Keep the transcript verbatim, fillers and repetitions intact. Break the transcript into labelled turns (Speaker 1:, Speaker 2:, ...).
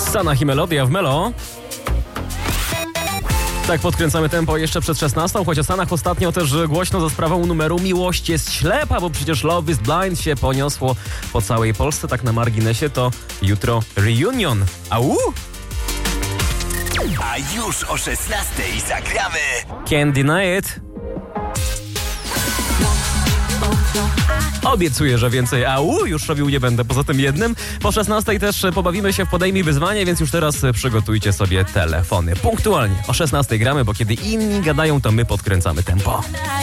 Speaker 1: Stanach i melodia w Melo. Tak, podkręcamy tempo jeszcze przed szesnastą, choć o Stanach ostatnio też głośno za sprawą numeru Miłość jest ślepa, bo przecież Love is Blind się poniosło po całej Polsce. Tak na marginesie to jutro reunion. Au!
Speaker 2: A już o szesnastej zagramy
Speaker 1: Can't Deny It. Obiecuję, że więcej au już robił nie będę, poza tym jednym. Po szesnastej też pobawimy się w Podejmij Wyzwanie, więc już teraz przygotujcie sobie telefony. Punktualnie o szesnastej gramy, bo kiedy inni gadają, to my podkręcamy tempo.